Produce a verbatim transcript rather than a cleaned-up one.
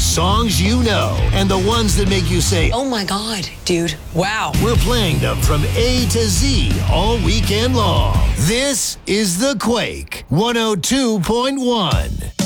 songs you know, and the ones that make you say, oh my God, dude, wow. We're playing them from A to Z all weekend long. This is The Quake one oh two point one.